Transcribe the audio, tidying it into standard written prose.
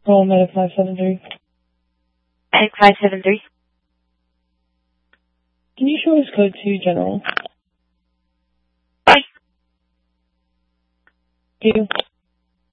Call Medic 573. Medic 573. Can you show us code 2 General? Bye. Thank you.